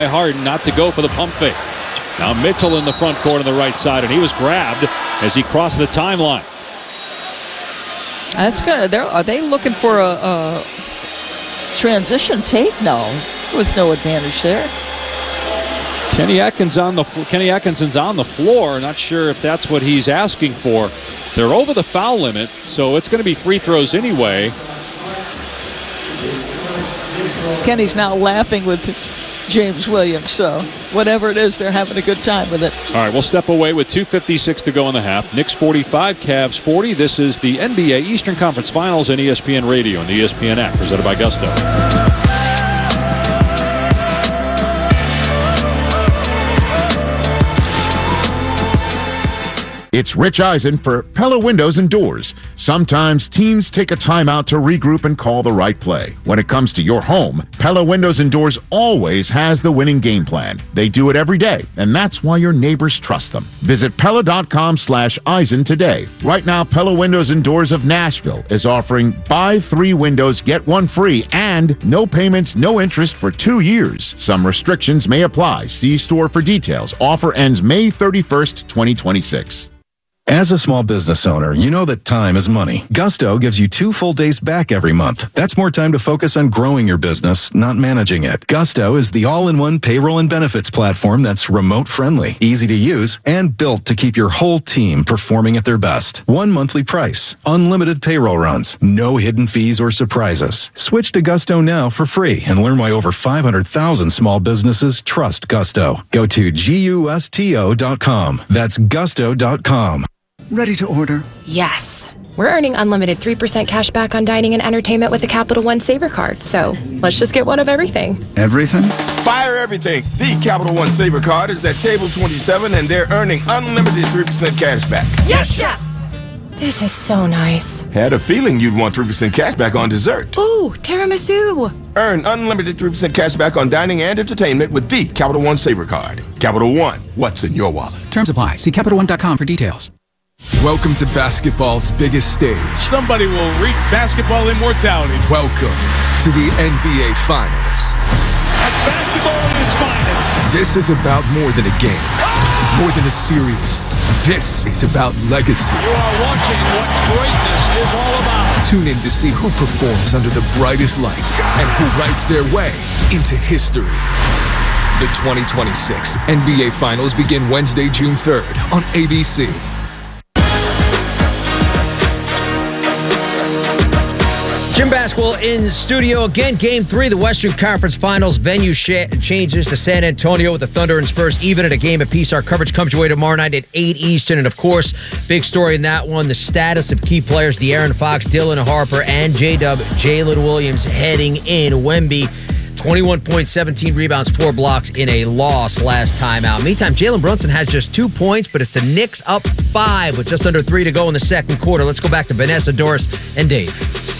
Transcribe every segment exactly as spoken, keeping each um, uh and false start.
Harden not to go for the pump fake. Now Mitchell in the front court on the right side, and he was grabbed as he crossed the timeline. That's good. They're, are they looking for a, a transition take? No, there was no advantage there. Kenny Atkins on the Kenny Atkinson's on the floor. Not sure if that's what he's asking for. They're over the foul limit, so it's going to be free throws anyway. Kenny's now laughing with James Williams, so whatever it is, they're having a good time with it. All right, we'll step away with two fifty-six to go in the half. Knicks forty-five, Cavs forty. This is the N B A Eastern Conference Finals on E S P N Radio and the E S P N app, presented by Gusto. It's Rich Eisen for Pella Windows and Doors. Sometimes teams take a timeout to regroup and call the right play. When it comes to your home, Pella Windows and Doors always has the winning game plan. They do it every day, and that's why your neighbors trust them. Visit Pella.com slash Eisen today. Right now, Pella Windows and Doors of Nashville is offering buy three windows, get one free, and no payments, no interest for two years. Some restrictions may apply. See store for details. Offer ends May thirty-first, twenty twenty-six. As a small business owner, you know that time is money. Gusto gives you two full days back every month. That's more time to focus on growing your business, not managing it. Gusto is the all-in-one payroll and benefits platform that's remote-friendly, easy to use, and built to keep your whole team performing at their best. One monthly price, unlimited payroll runs, no hidden fees or surprises. Switch to Gusto now for free and learn why over five hundred thousand small businesses trust Gusto. Go to gusto dot com. That's gusto dot com. Ready to order? Yes. We're earning unlimited three percent cash back on dining and entertainment with a Capital One Saver card. So let's just get one of everything. Everything? Fire everything. The Capital One Saver card is at table twenty-seven, and they're earning unlimited three percent cash back. Yes, Chef! This is so nice. Had a feeling you'd want three percent cash back on dessert. Ooh, tiramisu. Earn unlimited three percent cash back on dining and entertainment with the Capital One Saver card. Capital One, what's in your wallet? Terms apply. See Capital One dot com for details. Welcome to basketball's biggest stage. Somebody will reach basketball immortality. Welcome to the N B A Finals. That's basketball at its finest. This is about more than a game, more than a series. This is about legacy. You are watching what greatness is all about. Tune in to see who performs under the brightest lights and who writes their way into history. The twenty twenty-six N B A Finals begin Wednesday, June third on A B C. Jim Basketball in studio again. Game three, the Western Conference Finals. Venue sh- changes to San Antonio with the Thunder and Spurs even at a game apiece. Our coverage comes your way tomorrow night at eight Eastern. And, of course, big story in that one, the status of key players De'Aaron Fox, Dylan Harper, and J-Dub, Jalen Williams heading in. Wemby, twenty-one points, seventeen rebounds, four blocks in a loss last time out. Meantime, Jalen Brunson has just two points, but it's the Knicks up five with just under three to go in the second quarter. Let's go back to Vanessa, Doris, and Dave.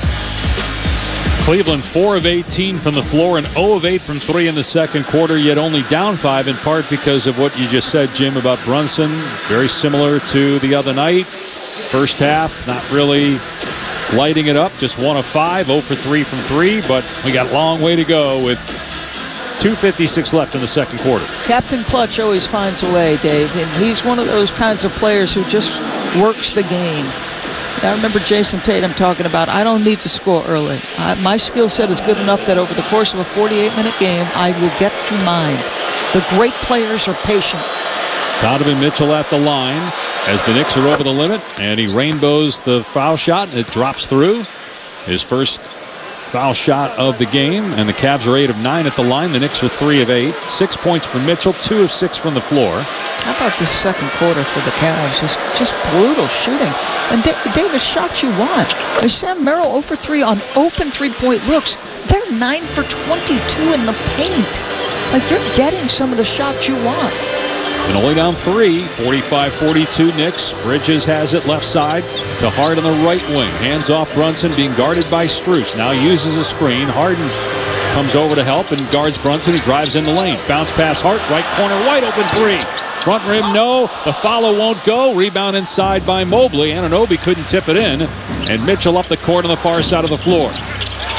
Cleveland four of eighteen from the floor and zero of eight from three in the second quarter, yet only down five in part because of what you just said, Jim, about Brunson. Very similar to the other night. First half, not really lighting it up, just one of five, zero for three from three, but we got a long way to go with two fifty-six left in the second quarter. Captain Clutch always finds a way, Dave, and he's one of those kinds of players who just works the game. I remember Jason Tatum talking about, I don't need to score early. I, my skill set is good enough that over the course of a forty-eight minute game, I will get to mine. The great players are patient. Donovan Mitchell at the line as the Knicks are over the limit, and he rainbows the foul shot, and it drops through. His first foul shot of the game, and the Cavs are eight of nine at the line. The Knicks are three of eight. Six points from Mitchell, two of six from the floor. How about this second quarter for the Cavs? Just, just brutal shooting. And D- Davis, shots you want. There's Sam Merrill zero for three on open three-point looks. They're nine for twenty-two in the paint. Like, you're getting some of the shots you want. And only down three, forty-five forty-two Knicks. Bridges has it left side to Hart on the right wing. Hands off Brunson, being guarded by Strus. Now uses a screen. Harden comes over to help and guards Brunson. He drives in the lane. Bounce pass Hart, right corner, wide open three. Front rim, no. The follow won't go. Rebound inside by Mobley. Anunoby couldn't tip it in. And Mitchell up the court on the far side of the floor.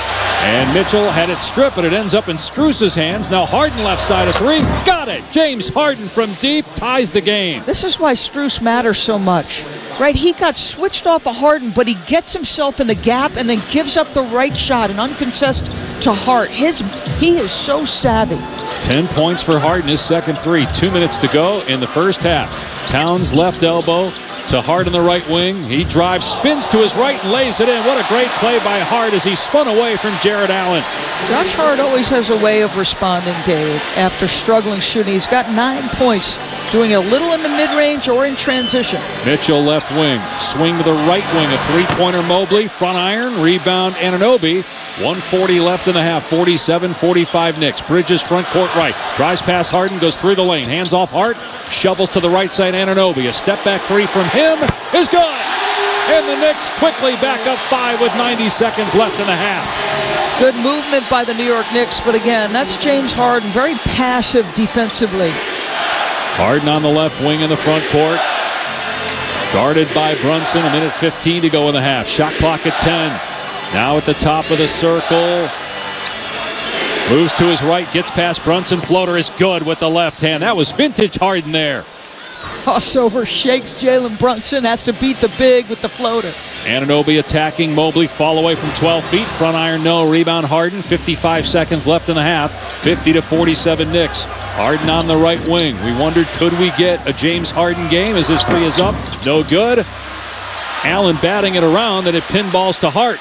And Mitchell had it stripped, but it ends up in Strus's hands. Now Harden left side of three. Got it. James Harden from deep ties the game. This is why Strus matters so much. Right? He got switched off of Harden, but he gets himself in the gap and then gives up the right shot, an uncontested to Hart. His, he is so savvy. Ten points for Harden, his second three. Two minutes to go in the first half. Towns left elbow to Hart on the right wing. He drives, spins to his right, and lays it in. What a great play by Hart as he spun away from Jared Allen. Josh Hart always has a way of responding, Dave, after struggling shooting. He's got nine points, doing a little in the mid-range or in transition. Mitchell left wing. Swing to the right wing. A three-pointer Mobley. Front iron. Rebound Anunoby. one forty left in the half. forty-seven forty-five Knicks. Bridges front court right. Drives past Harden. Goes through the lane. Hands off Hart. Shovels to the right side. Anunoby. A step back three from him is good. And the Knicks quickly back up five with ninety seconds left in the half. Good movement by the New York Knicks, but again, that's James Harden. Very passive defensively. Harden on the left wing in the front court. Guarded by Brunson. A minute fifteen to go in the half. Shot clock at ten. Now at the top of the circle. Moves to his right. Gets past Brunson. Floater is good with the left hand. That was vintage Harden there. Crossover shakes Jalen Brunson. Has to beat the big with the floater. Anunoby attacking Mobley. Fall away from twelve feet. Front iron no. Rebound Harden. fifty-five seconds left in the half. fifty to forty-seven Knicks. Harden on the right wing. We wondered, could we get a James Harden game as his three is up? No good. Allen batting it around, and it pinballs to Hart.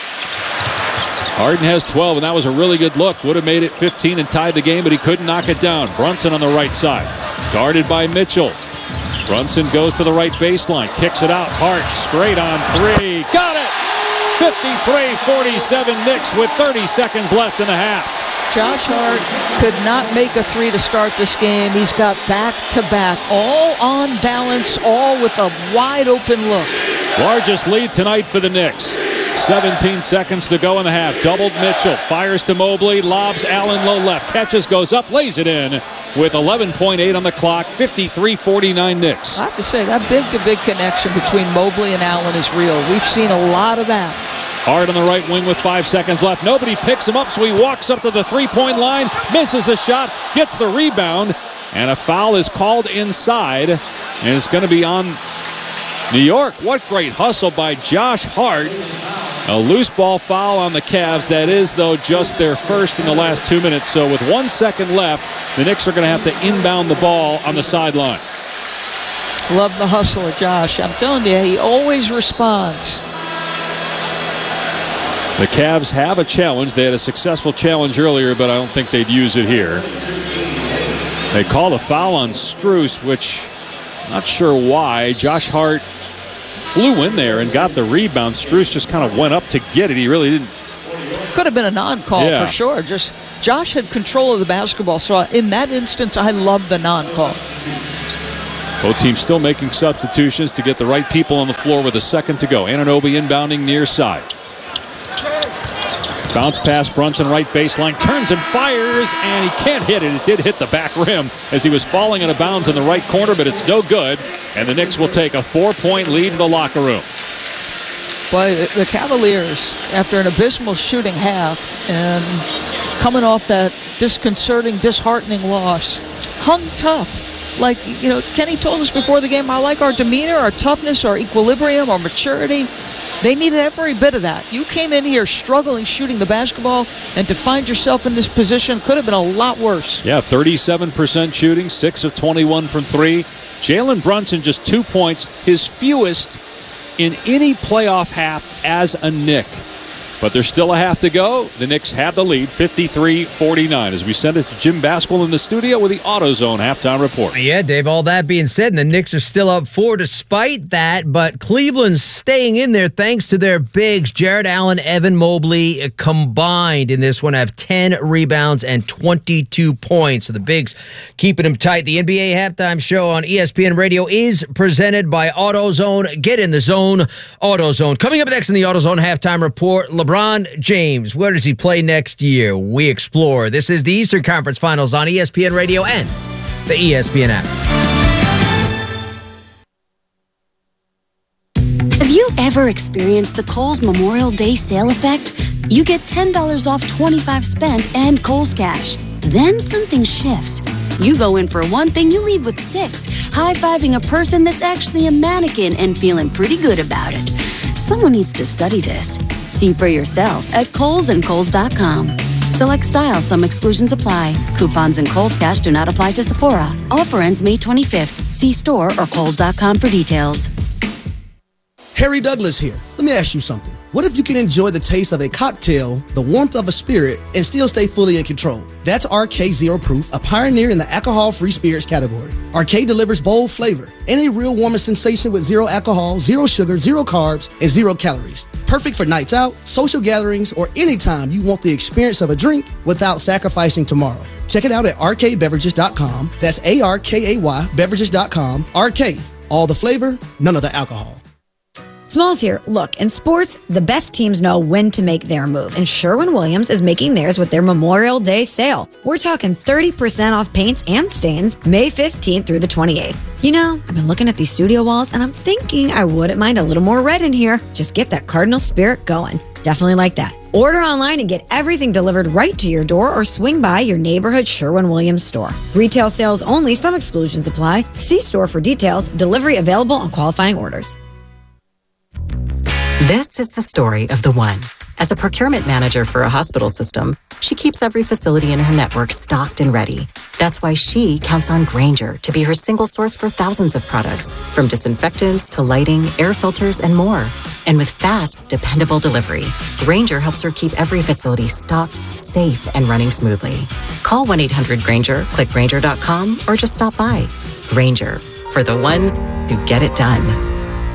Harden has twelve, and that was a really good look. Would have made it fifteen and tied the game, but he couldn't knock it down. Brunson on the right side. Guarded by Mitchell. Brunson goes to the right baseline. Kicks it out. Hart straight on three. Got it! fifty-three forty-seven Knicks with thirty seconds left in the half. Josh Hart could not make a three to start this game. He's got back-to-back, all on balance, all with a wide-open look. Largest lead tonight for the Knicks. seventeen seconds to go in the half. Doubled Mitchell. Fires to Mobley. Lobs Allen low left. Catches, goes up, lays it in with eleven point eight on the clock. fifty-three forty-nine Knicks. I have to say, that big-to-big connection between Mobley and Allen is real. We've seen a lot of that. Hard on the right wing with five seconds left. Nobody picks him up, so he walks up to the three-point line, misses the shot, gets the rebound, and a foul is called inside, and it's going to be on New York. What great hustle by Josh Hart. A loose ball foul on the Cavs. That is, though, just their first in the last two minutes. So with one second left, the Knicks are going to have to inbound the ball on the sideline. Love the hustle of Josh. I'm telling you, he always responds. The Cavs have a challenge. They had a successful challenge earlier, but I don't think they'd use it here. They called a foul on Strus, which I'm not sure why. Josh Hart flew in there and got the rebound. Strus just kind of went up to get it. He really didn't. Could have been a non-call yeah. for sure. Just Josh had control of the basketball, so in that instance, I love the non-call. Both teams still making substitutions to get the right people on the floor with a second to go. Anunoby inbounding near side. Bounce pass, Brunson right baseline, turns and fires, and he can't hit it. It did hit the back rim as he was falling out of bounds in the right corner, but it's no good. And the Knicks will take a four-point lead in the locker room. Boy, the Cavaliers, after an abysmal shooting half and coming off that disconcerting, disheartening loss, hung tough. Like, you know, Kenny told us before the game, I like our demeanor, our toughness, our equilibrium, our maturity. They needed every bit of that. You came in here struggling shooting the basketball, and to find yourself in this position could have been a lot worse. Yeah, thirty-seven percent shooting, six of twenty-one from three. Jalen Brunson just two points, his fewest in any playoff half as a Knick. But there's still a half to go. The Knicks have the lead, fifty-three forty-nine. As we send it to Jim Basquill in the studio with the AutoZone halftime report. Yeah, Dave, all that being said, and the Knicks are still up four despite that, but Cleveland's staying in there thanks to their bigs. Jared Allen, Evan Mobley combined in this one have ten rebounds and twenty-two points. So the bigs keeping them tight. The N B A halftime show on E S P N Radio is presented by AutoZone. Get in the zone, AutoZone. Coming up next in the AutoZone halftime report, LeBron James, where does he play next year? We explore. This is the Eastern Conference Finals on E S P N Radio and the E S P N app. Have you ever experienced the Kohl's Memorial Day sale effect? you get ten dollars off twenty-five spent and Kohl's Cash. Then something shifts. You go in for one thing, you leave with six, high-fiving a person that's actually a mannequin and feeling pretty good about it. Someone needs to study this. See for yourself at Kohl's and Kohl's dot com. Select styles, some exclusions apply. Coupons and Kohl's Cash do not apply to Sephora. Offer ends May twenty-fifth. See store or Kohl's dot com for details. Harry Douglas here. Let me ask you something. What if you can enjoy the taste of a cocktail, the warmth of a spirit, and still stay fully in control? That's R K Zero Proof, a pioneer in the alcohol-free spirits category. R K delivers bold flavor and a real warming sensation with zero alcohol, zero sugar, zero carbs, and zero calories. Perfect for nights out, social gatherings, or anytime you want the experience of a drink without sacrificing tomorrow. Check it out at R K beverages dot com. That's A R K A Y beverages dot com. R K, all the flavor, none of the alcohol. Smalls here. Look, in sports, the best teams know when to make their move, and Sherwin-Williams is making theirs with their Memorial Day sale. We're talking thirty percent off paints and stains May fifteenth through the twenty-eighth. You know, I've been looking at these studio walls, and I'm thinking I wouldn't mind a little more red in here. Just get that Cardinal spirit going. Definitely like that. Order online and get everything delivered right to your door or swing by your neighborhood Sherwin-Williams store. Retail sales only. Some exclusions apply. See store for details. Delivery available on qualifying orders. This is the story of the one. As a procurement manager for a hospital system, she keeps every facility in her network stocked and ready. That's why she counts on Grainger to be her single source for thousands of products, from disinfectants to lighting, air filters, and more. And with fast, dependable delivery, Grainger helps her keep every facility stocked, safe, and running smoothly. Call one eight hundred Grainger, click Grainger dot com, or just stop by. Grainger, for the ones who get it done.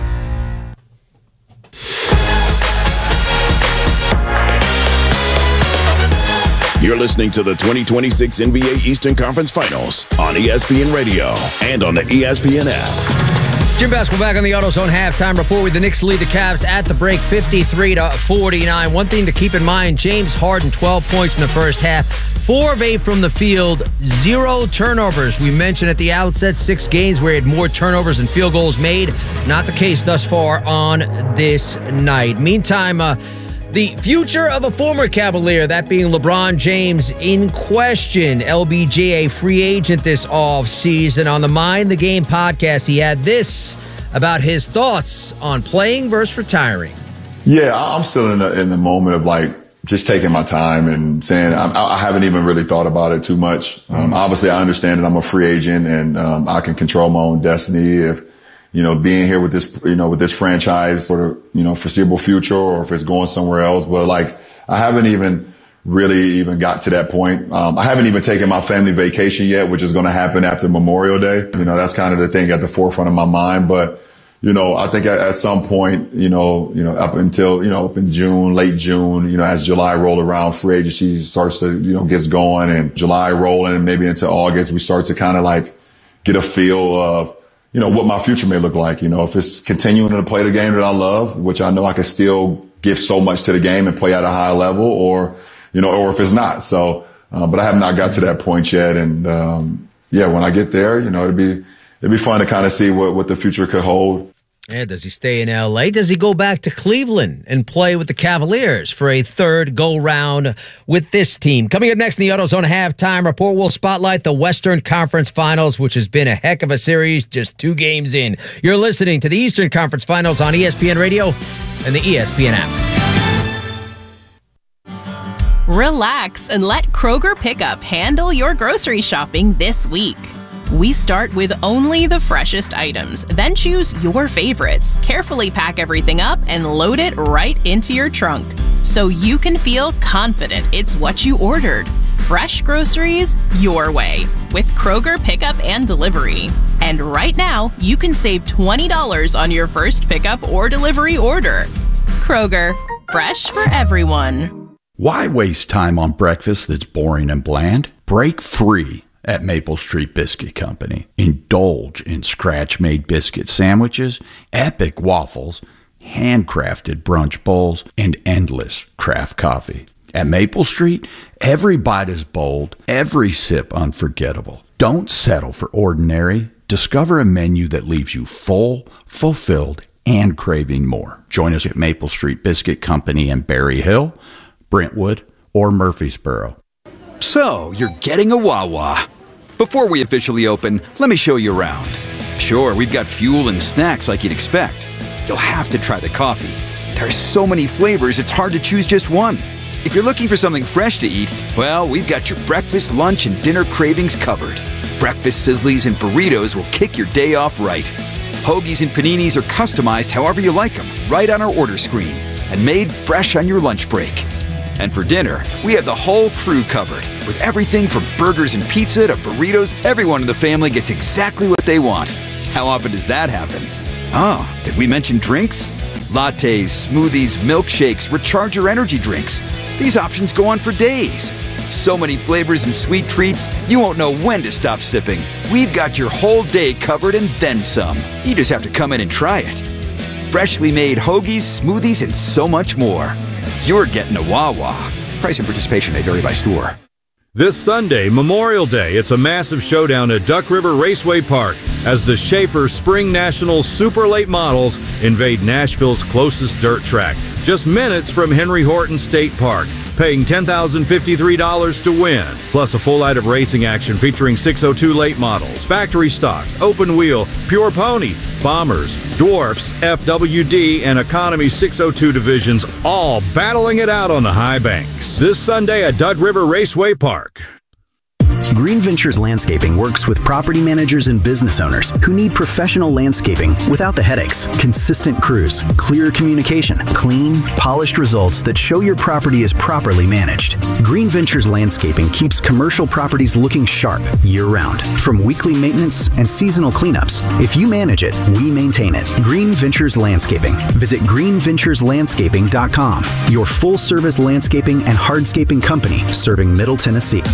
You're listening to the twenty twenty-six N B A Eastern Conference Finals on E S P N Radio and on the E S P N app. Jim Basketball back on the AutoZone halftime report with the Knicks lead the Cavs at the break fifty-three to forty-nine. One thing to keep in mind, James Harden, twelve points in the first half, four of eight from the field, zero turnovers. We mentioned at the outset, six games where he had more turnovers than field goals made. Not the case thus far on this night. Meantime, uh, the future of a former Cavalier, that being LeBron James, in question. L B J, a free agent this offseason. On the Mind the Game podcast, he had this about his thoughts on playing versus retiring. Yeah, I'm still in the, in the moment of like just taking my time and saying I, I haven't even really thought about it too much. Um, mm-hmm. Obviously, I understand that I'm a free agent and um, I can control my own destiny if, you know, being here with this, you know, with this franchise for the, you know, foreseeable future or if it's going somewhere else. But like, I haven't even really even got to that point. Um, I haven't even taken my family vacation yet, which is going to happen after Memorial Day. You know, that's kind of the thing at the forefront of my mind. But, you know, I think at, at some point, you know, you know, up until, you know, up in June, late June, you know, as July roll around, free agency starts to, you know, gets going and July rolling and maybe into August, we start to kind of like get a feel of, you know, what my future may look like. You know, if it's continuing to play the game that I love, which I know I can still give so much to the game and play at a high level, or, you know, or if it's not. So, uh, but I have not got to that point yet. And, um, yeah, when I get there, you know, it'd be, it'd be fun to kind of see what, what the future could hold. Yeah, does he stay in L A? Does he go back to Cleveland and play with the Cavaliers for a third go-round with this team? Coming up next in the AutoZone halftime report, we'll spotlight the Western Conference Finals, which has been a heck of a series just two games in. You're listening to the Eastern Conference Finals on E S P N Radio and the E S P N app. Relax and let Kroger Pickup handle your grocery shopping this week. We start with only the freshest items, then choose your favorites, carefully pack everything up, and load it right into your trunk, so you can feel confident it's what you ordered. Fresh groceries your way with Kroger Pickup and Delivery. And right now, you can save twenty dollars on your first pickup or delivery order. Kroger, fresh for everyone. Why waste time on breakfast that's boring and bland? Break free at Maple Street Biscuit Company. Indulge in scratch-made biscuit sandwiches, epic waffles, handcrafted brunch bowls, and endless craft coffee. At Maple Street, every bite is bold, every sip unforgettable. Don't settle for ordinary. Discover a menu that leaves you full, fulfilled, and craving more. Join us at Maple Street Biscuit Company in Berry Hill. Brentwood, or Murfreesboro. So, you're getting a Wawa. Before we officially open, let me show you around. Sure, we've got fuel and snacks like you'd expect. You'll have to try the coffee. There are so many flavors, it's hard to choose just one. If you're looking for something fresh to eat, well, we've got your breakfast, lunch, and dinner cravings covered. Breakfast sizzlies and burritos will kick your day off right. Hoagies and paninis are customized however you like them, right on our order screen, and made fresh on your lunch break. And for dinner, we have the whole crew covered. With everything from burgers and pizza to burritos, everyone in the family gets exactly what they want. How often does that happen? Oh, did we mention drinks? Lattes, smoothies, milkshakes, recharger energy drinks. These options go on for days. So many flavors and sweet treats, you won't know when to stop sipping. We've got your whole day covered and then some. You just have to come in and try it. Freshly made hoagies, smoothies, and so much more. You're getting a Wawa. Price and participation may vary by store. This Sunday, Memorial Day, it's a massive showdown at Duck River Raceway Park as the Schaefer Spring Nationals Super Late Models invade Nashville's closest dirt track, just minutes from Henry Horton State Park, paying ten thousand fifty-three dollars to win. Plus a full night of racing action featuring six oh two late models, factory stocks, open wheel, pure pony, bombers, dwarfs, F W D, and economy six oh two divisions, all battling it out on the high banks. This Sunday at Duck River Raceway Park. Green Ventures Landscaping works with property managers and business owners who need professional landscaping without the headaches, consistent crews, clear communication, clean, polished results that show your property is properly managed. Green Ventures Landscaping keeps commercial properties looking sharp year-round, from weekly maintenance and seasonal cleanups. If you manage it, we maintain it. Green Ventures Landscaping. Visit green ventures landscaping dot com, your full-service landscaping and hardscaping company serving Middle Tennessee.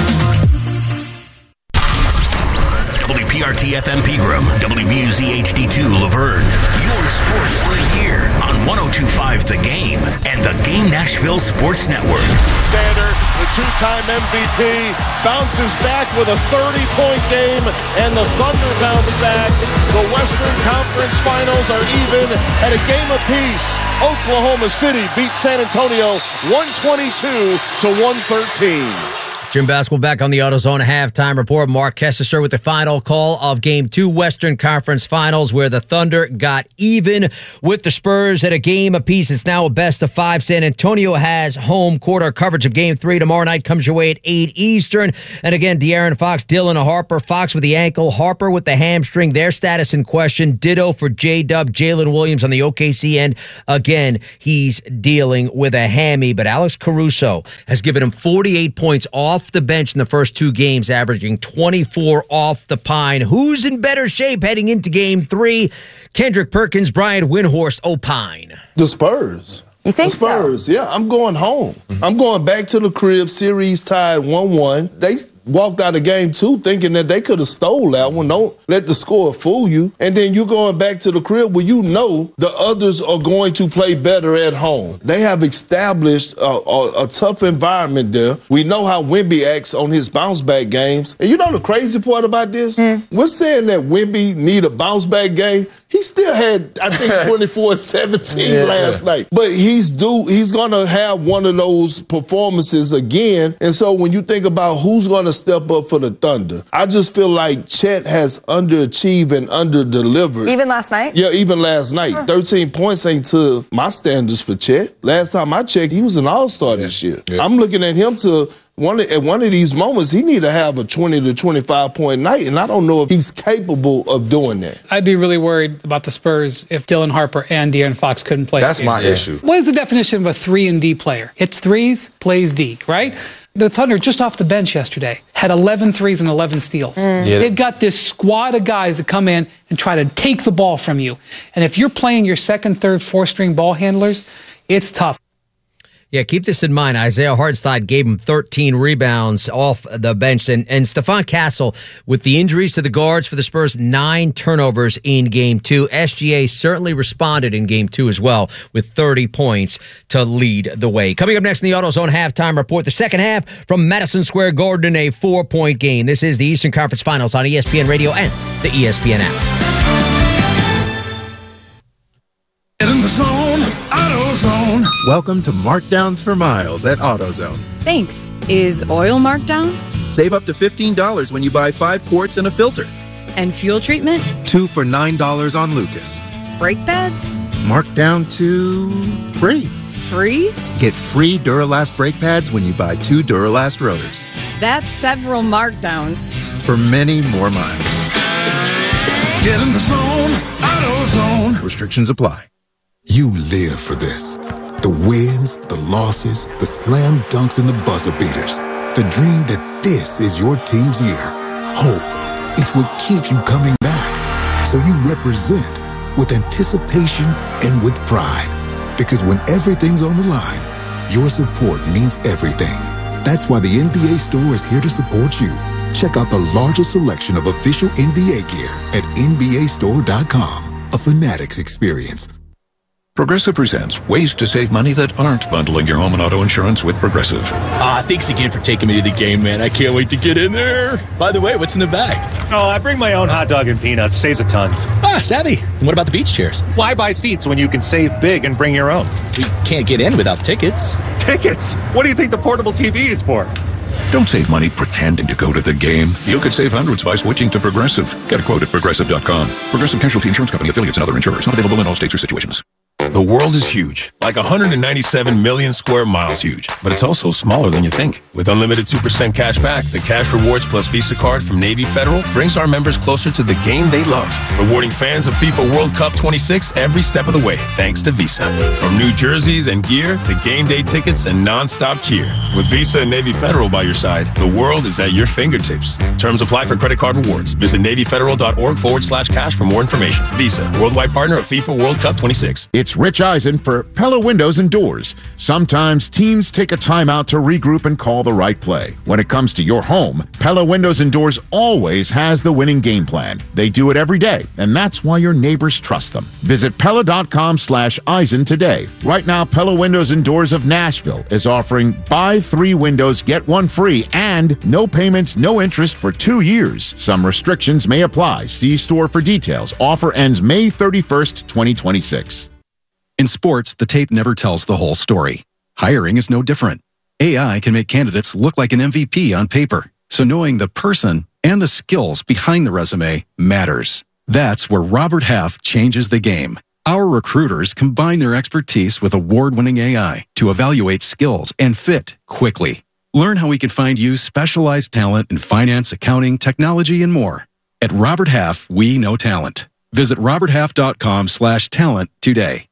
W P R T F M Pegram, W B U Z H D two Laverne. Your sports right here on one oh two point five The Game and the Game Nashville Sports Network. Sander, the two-time M V P, bounces back with a thirty-point game, and the Thunder bounce back. The Western Conference Finals are even at a game apiece. Oklahoma City beats San Antonio one twenty-two to one thirteen. Jim Basketball back on the AutoZone halftime report. Mark Kesteser with the final call of Game two Western Conference Finals, where the Thunder got even with the Spurs at a game apiece. It's now a best of five. San Antonio has home court. Our coverage of Game three tomorrow night comes your way at eight Eastern. And again, De'Aaron Fox, Dylan Harper. Fox with the ankle, Harper with the hamstring. Their status in question. Ditto for J-Dub, Jalen Williams on the O K C end. Again, he's dealing with a hammy. But Alex Caruso has given him forty-eight points off the bench in the first two games, averaging twenty-four off the pine. Who's in better shape heading into Game three? Kendrick Perkins, Brian Windhorst opine. The Spurs. You think the Spurs, so? Yeah, I'm going home. Mm-hmm. I'm going back to the crib, series tied one one. They walked out of game two thinking that they could have stole that one. Don't let the score fool you. And then you're going back to the crib where you know the others are going to play better at home. They have established a, a, a tough environment there. We know how Wemby acts on his bounce-back games. And you know the crazy part about this? Mm. We're saying that Wemby need a bounce-back game. He still had, I think, twenty-four seventeen yeah. last night. But he's due, he's going to have one of those performances again. And so when you think about who's going to step up for the Thunder, I just feel like Chet has underachieved and underdelivered. Even last night? Yeah, even last night. Huh. thirteen points ain't to my standards for Chet. Last time I checked, he was an all-star yeah. this year. Yeah. I'm looking at him to... One at one of these moments, he need to have a twenty to twenty-five point night, and I don't know if he's capable of doing that. I'd be really worried about the Spurs if Dylan Harper and De'Aaron Fox couldn't play. That's my yeah. issue. What is the definition of a three and D player? Hits threes, plays D, right? The Thunder, just off the bench yesterday, had eleven threes and eleven steals. Mm. Yeah. They've got this squad of guys that come in and try to take the ball from you. And if you're playing your second, third, fourth-string ball handlers, it's tough. Yeah, keep this in mind. Isaiah Hartenstein gave him thirteen rebounds off the bench. And, and Stephon Castle, with the injuries to the guards for the Spurs, nine turnovers in Game two. S G A certainly responded in Game two as well with thirty points to lead the way. Coming up next in the AutoZone halftime report, the second half from Madison Square Garden, a four-point game. This is the Eastern Conference Finals on E S P N Radio and the E S P N app. Get in the zone, AutoZone. Welcome to Markdowns for Miles at AutoZone. Thanks. Is oil marked down? Save up to fifteen dollars when you buy five quarts and a filter. And fuel treatment? Two for nine dollars on Lucas. Brake pads? Marked down to free. Free? Get free Duralast brake pads when you buy two Duralast rotors. That's several markdowns. For many more miles. Get in the zone, AutoZone. Restrictions apply. You live for this. The wins, the losses, the slam dunks, and the buzzer beaters. The dream that this is your team's year. Hope, it's what keeps you coming back. So you represent with anticipation and with pride. Because when everything's on the line, your support means everything. That's why the N B A store is here to support you. Check out the largest selection of official N B A gear at N B A store dot com. A Fanatics experience. Progressive presents ways to save money that aren't bundling your home and auto insurance with Progressive. Ah, thanks again for taking me to the game, man. I can't wait to get in there. By the way, what's in the bag? Oh, I bring my own hot dog and peanuts. Saves a ton. Ah, savvy. And what about the beach chairs? Why buy seats when you can save big and bring your own? We can't get in without tickets. Tickets? What do you think the portable T V is for? Don't save money pretending to go to the game. You could save hundreds by switching to Progressive. Get a quote at Progressive dot com. Progressive Casualty Insurance Company, affiliates, and other insurers. Not available in all states or situations. The world is huge, like one hundred ninety-seven million square miles huge, but it's also smaller than you think. With unlimited two percent cash back, the Cash Rewards Plus Visa card from Navy Federal brings our members closer to the game they love, rewarding fans of FIFA World Cup twenty-six every step of the way, thanks to Visa. From new jerseys and gear to game day tickets and non-stop cheer. With Visa and Navy Federal by your side, the world is at your fingertips. Terms apply for credit card rewards. Visit NavyFederal.org forward slash cash for more information. Visa, worldwide partner of FIFA World Cup twenty-six. It's Rich Eisen for Pella Windows and Doors. Sometimes teams take a timeout to regroup and call the right play. When it comes to your home, Pella Windows and Doors always has the winning game plan. They do it every day, and that's why your neighbors trust them. Visit Pella.com slash Eisen today. Right now, Pella Windows and Doors of Nashville is offering buy three windows, get one free, and no payments, no interest for two years. Some restrictions may apply. See store for details. Offer ends May thirty-first, twenty twenty-six. In sports, the tape never tells the whole story. Hiring is no different. A I can make candidates look like an M V P on paper, so knowing the person and the skills behind the resume matters. That's where Robert Half changes the game. Our recruiters combine their expertise with award-winning A I to evaluate skills and fit quickly. Learn how we can find you specialized talent in finance, accounting, technology, and more. At Robert Half, we know talent. Visit roberthalf.com slash talent today.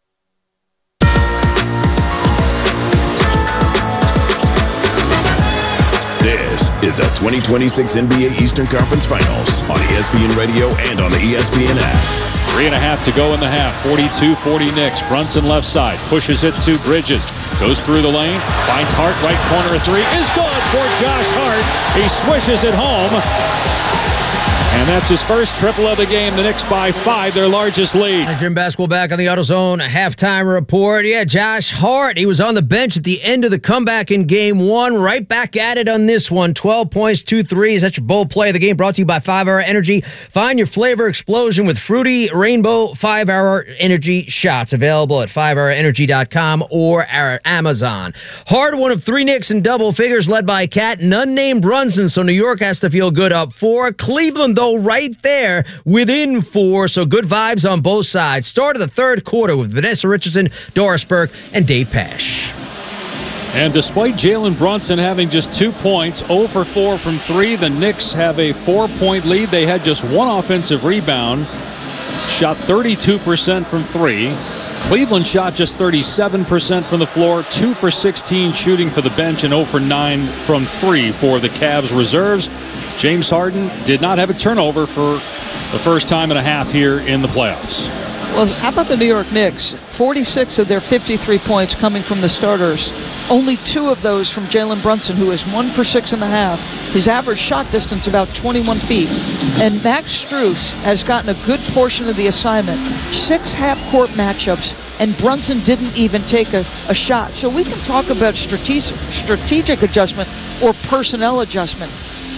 This is the twenty twenty-six N B A Eastern Conference Finals on E S P N Radio and on the E S P N app. Three and a half to go in the half. forty-two forty Knicks. Brunson left side. Pushes it to Bridges. Goes through the lane. Finds Hart. Right corner. A three is good for Josh Hart. He swishes it home. And that's his first triple of the game. The Knicks by five, their largest lead. Jim Basketball back on the AutoZone halftime report. Yeah, Josh Hart, he was on the bench at the end of the comeback in game one. Right back at it on this one. twelve points, two threes. That's your bold play of the game, brought to you by five hour Energy. Find your flavor explosion with Fruity Rainbow five hour Energy shots. Available at five hour energy dot com or our Amazon. Hart, one of three Knicks in double figures, led by Cat. None named Brunson, so New York has to feel good up four. Cleveland, though, right there within four, so good vibes on both sides. Start of the third quarter with Vanessa Richardson, Doris Burke, and Dave Pasch. And despite Jalen Brunson having just two points, zero for four from three, the Knicks have a four-point lead. They had just one offensive rebound, shot thirty-two percent from three. Cleveland shot just thirty-seven percent from the floor, two for sixteen shooting for the bench, and zero for nine from three for the Cavs reserves. James Harden did not have a turnover for the first time and a half here in the playoffs. Well, how about the New York Knicks? forty-six of their fifty-three points coming from the starters. Only two of those from Jalen Brunson, who is one for six and a half. His average shot distance about twenty-one feet. And Max Strus has gotten a good portion of the assignment. Six half-court matchups, and Brunson didn't even take a, a shot. So we can talk about strategic, strategic adjustment or personnel adjustment.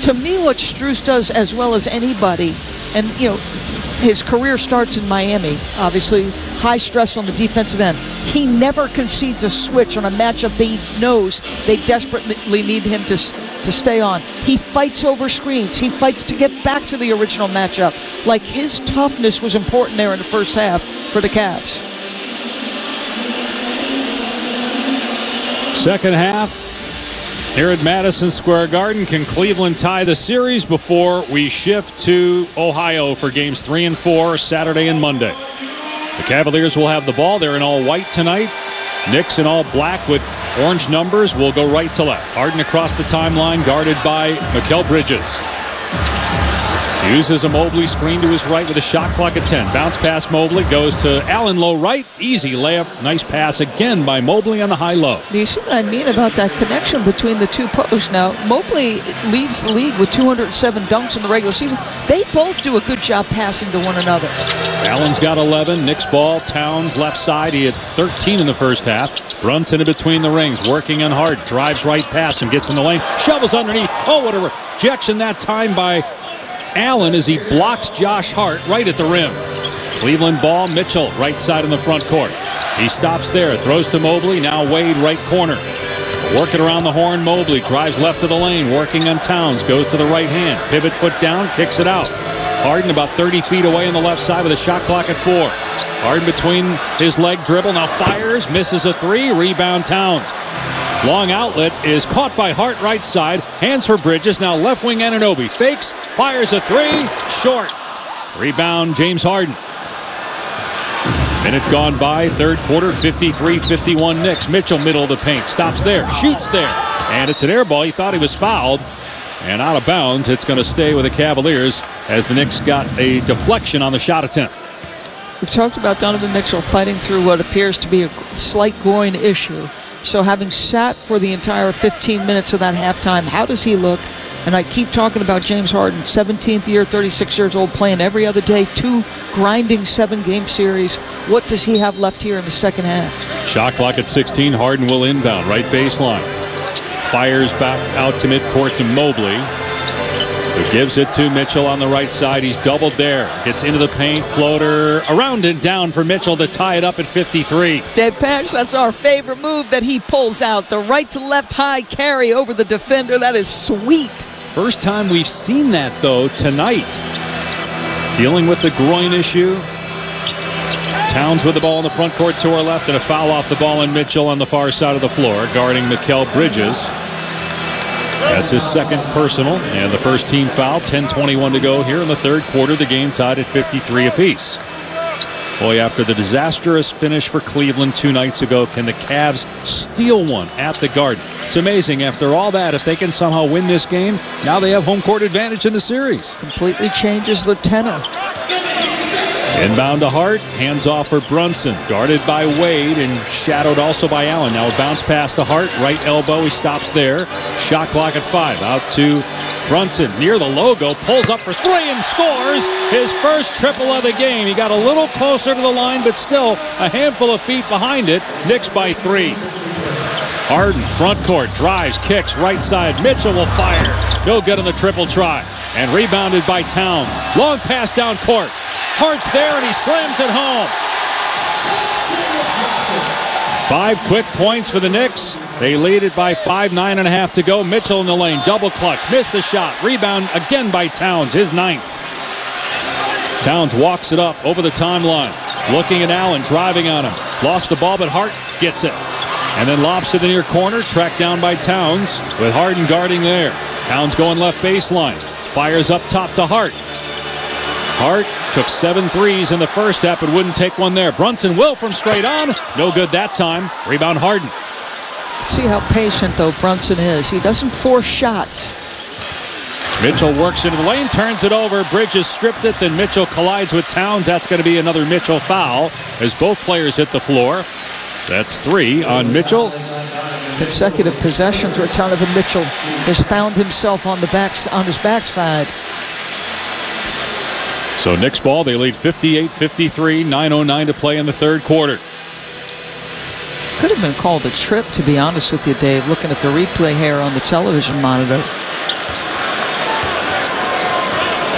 To me, what Strus does as well as anybody, and, you know, his career starts in Miami, obviously, high stress on the defensive end. He never concedes a switch on a matchup that he knows they desperately need him to, to stay on. He fights over screens. He fights to get back to the original matchup. Like, his toughness was important there in the first half for the Cavs. Second half. Here at Madison Square Garden, can Cleveland tie the series before we shift to Ohio for games three and four, Saturday and Monday? The Cavaliers will have the ball. They're in all white tonight. Knicks in all black with orange numbers will go right to left. Harden across the timeline, guarded by Mikal Bridges. Uses a Mobley screen to his right with a shot clock at ten. Bounce pass Mobley goes to Allen low right. Easy layup. Nice pass again by Mobley on the high low. Do you see what I mean about that connection between the two posts? Now, Mobley leads the league with two hundred seven dunks in the regular season. They both do a good job passing to one another. Allen's got eleven. Knicks ball. Towns left side. He had thirteen in the first half. Brunson in between the rings, working on Hart. Drives right past and gets in the lane. Shovels underneath. Oh, what a rejection that time by Allen as he blocks Josh Hart right at the rim. Cleveland ball, Mitchell right side in the front court. He stops there, throws to Mobley, now Wade right corner. Working around the horn, Mobley drives left of the lane, working on Towns, goes to the right hand, pivot foot down, kicks it out. Harden about thirty feet away on the left side with a shot clock at four. Harden between his leg dribble, now fires, misses a three, rebound Towns. Long outlet is caught by Hart right side. Hands for Bridges. Now left wing Anunoby. Fakes. Fires a three. Short. Rebound James Harden. Minute gone by. Third quarter. fifty-three fifty-one Knicks. Mitchell middle of the paint. Stops there. Shoots there. And it's an air ball. He thought he was fouled. And out of bounds. It's going to stay with the Cavaliers as the Knicks got a deflection on the shot attempt. We've talked about Donovan Mitchell fighting through what appears to be a slight groin issue. So having sat for the entire fifteen minutes of that halftime, how does he look? And I keep talking about James Harden, seventeenth year, thirty-six years old, playing every other day, two grinding seven-game series. What does he have left here in the second half? Shot clock at sixteen. Harden will inbound, right baseline. Fires back out to midcourt to Mobley, who gives it to Mitchell on the right side. He's doubled there. Gets into the paint. Floater around and down for Mitchell to tie it up at fifty-three. Dead Patch, that's our favorite move that he pulls out. The right to left high carry over the defender. That is sweet. First time we've seen that, though, tonight. Dealing with the groin issue. Towns with the ball in the front court to our left, and a foul off the ball, and Mitchell on the far side of the floor, guarding Mikal Bridges. That's his second personal, and the first team foul. ten twenty-one to go here in the third quarter. The game tied at fifty-three apiece. Boy, after the disastrous finish for Cleveland two nights ago, can the Cavs steal one at the Garden? It's amazing. After all that, if they can somehow win this game, now they have home court advantage in the series. Completely changes the tenor. Inbound to Hart, hands off for Brunson, guarded by Wade and shadowed also by Allen. Now a bounce pass to Hart, right elbow, he stops there. Shot clock at five, out to Brunson near the logo, pulls up for three and scores his first triple of the game. He got a little closer to the line, but still a handful of feet behind it. Knicks by three. Harden, front court, drives, kicks, right side. Mitchell will fire. No good on the triple try. And rebounded by Towns. Long pass down court. Hart's there, and he slams it home. Five quick points for the Knicks. They lead it by five, nine and a half to go. Mitchell in the lane, double clutch, missed the shot. Rebound again by Towns, his ninth. Towns walks it up over the timeline. Looking at Allen, driving on him. Lost the ball, but Hart gets it. And then lobs to the near corner, tracked down by Towns, with Harden guarding there. Towns going left baseline. Fires up top to Hart. Hart took seven threes in the first half, but wouldn't take one there. Brunson will from straight on. No good that time. Rebound Harden. See how patient, though, Brunson is. He doesn't force shots. Mitchell works into the lane, turns it over. Bridges stripped it, then Mitchell collides with Towns. That's going to be another Mitchell foul as both players hit the floor. That's three on Mitchell. Consecutive possessions where Donovan Mitchell has found himself on the backs on his backside. So Knicks ball, they lead fifty-eight fifty-three, nine oh nine to play in the third quarter. Could have been called a trip, to be honest with you, Dave, looking at the replay here on the television monitor.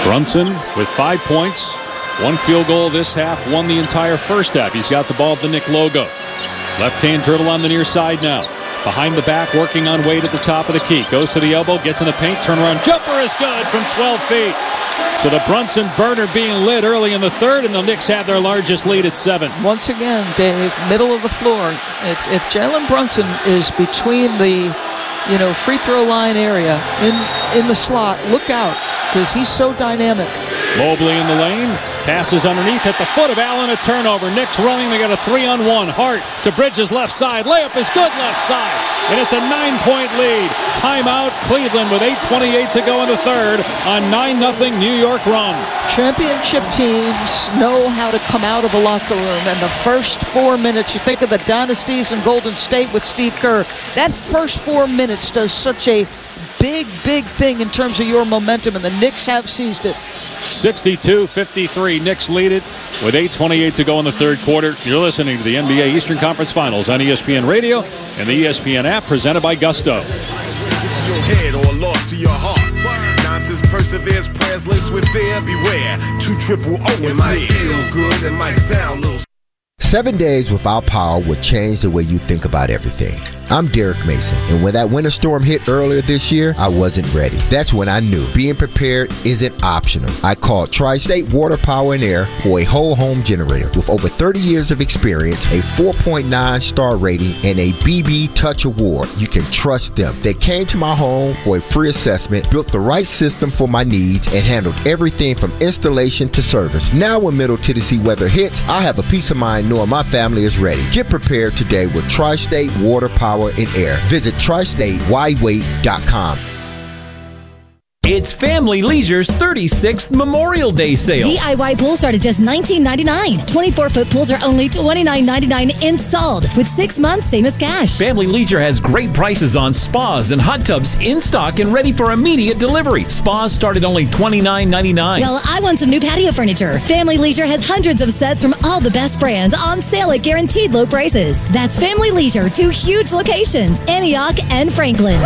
Brunson with five points, one field goal this half, won the entire first half. He's got the ball at the Knick logo. Left-hand dribble on the near side now. Behind the back, working on Wade at the top of the key. Goes to the elbow, gets in the paint, turnaround jumper is good from twelve feet. So the Brunson burner being lit early in the third, and the Knicks have their largest lead at seven. Once again, Dave, middle of the floor. If, if Jalen Brunson is between the, you know, free throw line area in in the slot, look out, because he's so dynamic. Mobley in the lane, passes underneath at the foot of Allen, a turnover. Knicks running, they got a three on one. Hart to Bridges left side, layup is good left side, and it's a nine-point lead. Timeout, Cleveland with eight twenty-eight to go in the third on nine nothing New York run. Championship teams know how to come out of a locker room, and the first four minutes, you think of the dynasties in Golden State with Steve Kerr, that first four minutes does such a big, big thing in terms of your momentum, and the Knicks have seized it. sixty-two fifty-three, Knicks lead it with eight twenty-eight to go in the third quarter. You're listening to the N B A Eastern Conference Finals on E S P N Radio and the E S P N app, presented by Gusto. Your head or lost to your heart. Nonsense perseveres, prayers laced with fear. Beware, two triple O is It might feel good, it might sound loose. Seven days without power will change the way you think about everything. I'm Derek Mason, and when that winter storm hit earlier this year, I wasn't ready. That's when I knew being prepared isn't optional. I called Tri-State Water, Power, and Air for a whole home generator. With over thirty years of experience, a four point nine star rating, and a B B Touch Award, you can trust them. They came to my home for a free assessment, built the right system for my needs, and handled everything from installation to service. Now when Middle Tennessee weather hits, I have a peace of mind knowing my family is ready. Get prepared today with Tri-State Water, Power, and Air. Visit tri state why wait dot com. It's Family Leisure's thirty-sixth Memorial Day sale. D I Y pools start at just nineteen ninety-nine. twenty-four foot pools are only twenty-nine ninety-nine installed, with six months same as cash. Family Leisure has great prices on spas and hot tubs in stock and ready for immediate delivery. Spas start at only twenty-nine ninety-nine. Well, I want some new patio furniture. Family Leisure has hundreds of sets from all the best brands on sale at guaranteed low prices. That's Family Leisure, two huge locations, Antioch and Franklin.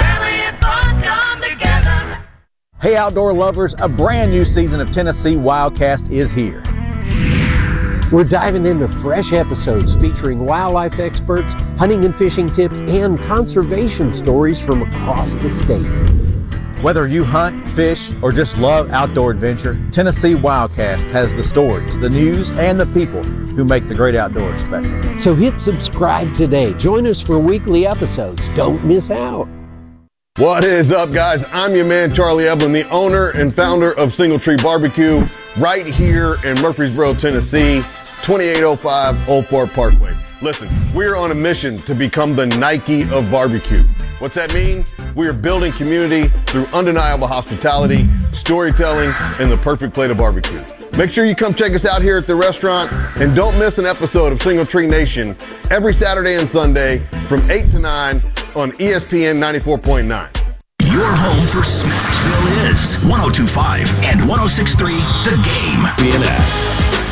Hey, outdoor lovers, a brand new season of Tennessee Wildcast is here. We're diving into fresh episodes featuring wildlife experts, hunting and fishing tips, and conservation stories from across the state. Whether you hunt, fish, or just love outdoor adventure, Tennessee Wildcast has the stories, the news, and the people who make the great outdoors special. So hit subscribe today. Join us for weekly episodes. Don't miss out. What is up, guys? I'm your man, Charlie Evelyn, the owner and founder of Single Tree Barbecue, right here in Murfreesboro, Tennessee, twenty-eight oh five Old Fort Parkway. Listen, we're on a mission to become the Nike of barbecue. What's that mean? We are building community through undeniable hospitality, storytelling, and the perfect plate of barbecue. Make sure you come check us out here at the restaurant, and don't miss an episode of Single Tree Nation every Saturday and Sunday from eight to nine on E S P N ninety-four point nine. Your home for Smashville is one oh two point five and one oh six point three The Game. B N F.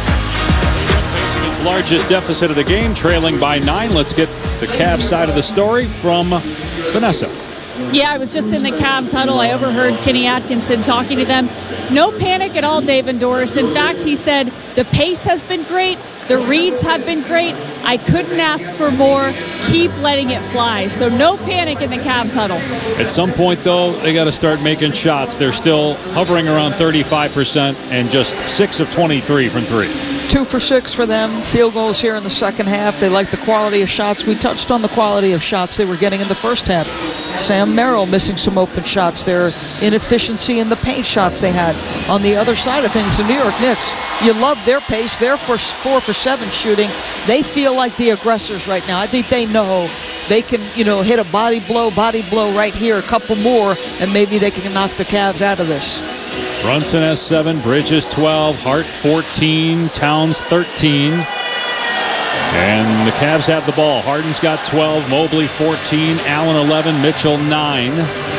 Its largest deficit of the game, trailing by nine. Let's get the Cavs side of the story from Vanessa. Yeah, I was just in the Cavs huddle. I overheard Kenny Atkinson talking to them. No panic at all, Dave and Doris. In fact, he said the pace has been great. The reads have been great. I couldn't ask for more. Keep letting it fly. So no panic in the Cavs huddle. At some point, though, they got to start making shots. They're still hovering around thirty-five percent and just six of twenty-three from three. Two for six for them. Field goals here in the second half. They like the quality of shots. We touched on the quality of shots they were getting in the first half. Sam Merrill missing some open shots. Their inefficiency in the paint shots they had. On the other side of things, the New York Knicks, you love their pace. They're for four for seven shooting. They feel like the aggressors right now. I think they know they can, you know, hit a body blow, body blow right here, a couple more, and maybe they can knock the Cavs out of this. Brunson has seven, Bridges twelve, Hart fourteen, Towns thirteen. And the Cavs have the ball. Harden's got twelve, Mobley fourteen, Allen eleven, Mitchell nine.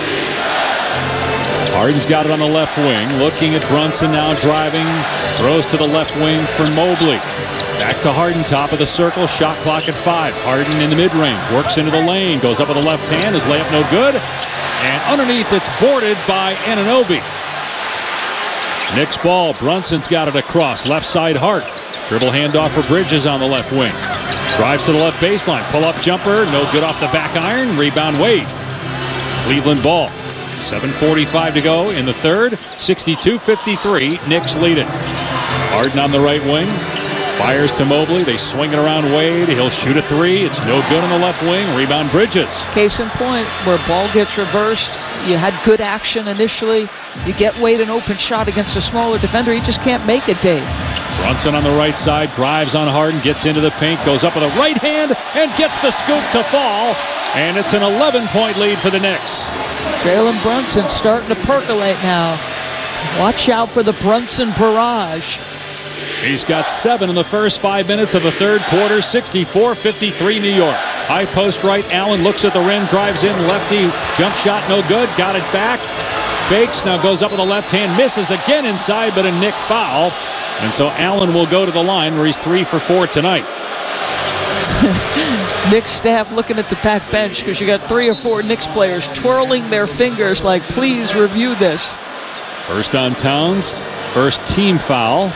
Harden's got it on the left wing. Looking at Brunson now driving. Throws to the left wing for Mobley. Back to Harden, top of the circle. Shot clock at five. Harden in the mid-range. Works into the lane. Goes up with the left hand. His layup no good. And underneath, it's boarded by Anunoby. Knicks ball. Brunson's got it across. Left side Hart. Dribble handoff for Bridges on the left wing. Drives to the left baseline. Pull-up jumper. No good off the back iron. Rebound Wade. Cleveland ball. seven forty-five to go in the third. sixty-two fifty-three. Knicks lead it. Harden on the right wing. Fires to Mobley. They swing it around Wade. He'll shoot a three. It's no good on the left wing. Rebound Bridges. Case in point, where ball gets reversed, you had good action initially. You get Wade an open shot against a smaller defender. He just can't make it, Dave. Brunson on the right side, drives on Harden, gets into the paint, goes up with a right hand, and gets the scoop to fall. And it's an eleven-point lead for the Knicks. Jalen Brunson starting to percolate now. Watch out for the Brunson barrage. He's got seven in the first five minutes of the third quarter. sixty-four fifty-three New York. High post right. Allen looks at the rim, drives in. Lefty jump shot, no good. Got it back. Fakes, now goes up with the left hand. Misses again inside, but a Knick foul. And so Allen will go to the line where he's three for four tonight. Knicks staff looking at the back bench because you got three or four Knicks players twirling their fingers like, please review this. First on Towns. First team foul.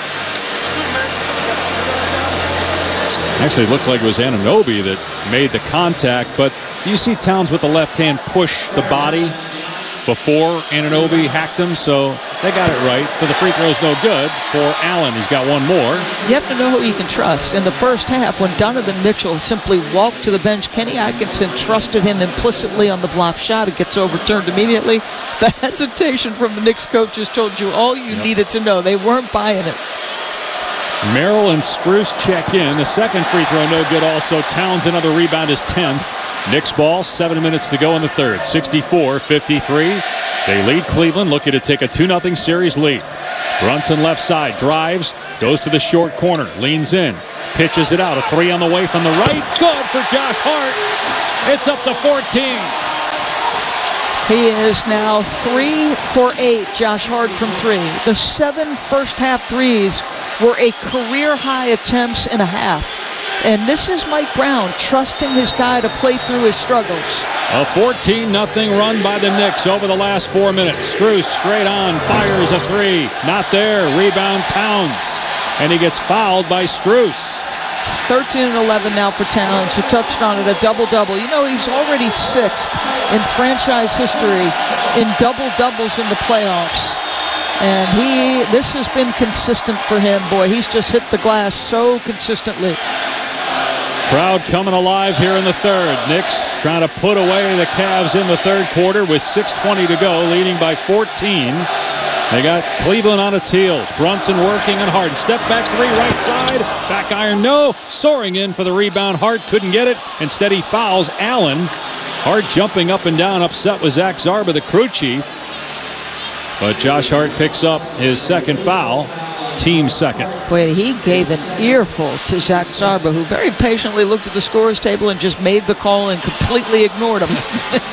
Actually, it looked like it was Anunoby that made the contact, but you see Towns with the left hand push the body before Anunoby hacked him, so they got it right. But the free throw's no good for Allen. He's got one more. You have to know who you can trust. In the first half, when Donovan Mitchell simply walked to the bench, Kenny Atkinson trusted him implicitly on the block shot. It gets overturned immediately. The hesitation from the Knicks coaches told you all you yep. needed to know. They weren't buying it. Merrill and Strus check in. The second free throw no good also. Towns another rebound, his tenth. Knicks ball, seven minutes to go in the third. sixty-four fifty-three. They lead Cleveland, looking to take a two nothing series lead. Brunson left side, drives, goes to the short corner, leans in, pitches it out. A three on the way from the right. Good for Josh Hart. It's up to fourteen. He is now three for eight, Josh Hart from three. The seven first half threes were a career-high attempts and a half. And this is Mike Brown trusting his guy to play through his struggles. A fourteen nothing run by the Knicks over the last four minutes. Strus straight on, fires a three. Not there. Rebound Towns. And he gets fouled by Strus. thirteen and eleven now for Towns. You touched on it, a double-double. You know, he's already sixth in franchise history in double-doubles in the playoffs. And he, this has been consistent for him. Boy, he's just hit the glass so consistently. Crowd coming alive here in the third. Knicks trying to put away the Cavs in the third quarter with six twenty to go, leading by fourteen. They got Cleveland on its heels. Brunson working on Harden. Step back three, right side. Back iron, no. Soaring in for the rebound. Hart couldn't get it. Instead, he fouls Allen. Hart jumping up and down, upset with Zach Zarba, the crew chief. But Josh Hart picks up his second foul, team second. Boy, he gave an earful to Zach Zarba, who very patiently looked at the scores table and just made the call and completely ignored him.